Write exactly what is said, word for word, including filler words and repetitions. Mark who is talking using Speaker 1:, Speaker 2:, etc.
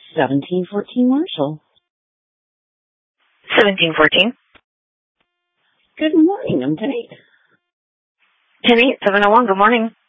Speaker 1: seventeen fourteen Marshall.
Speaker 2: seventeen fourteen.
Speaker 1: Good morning, I'm Penny.
Speaker 2: Penny, seven oh one, good morning.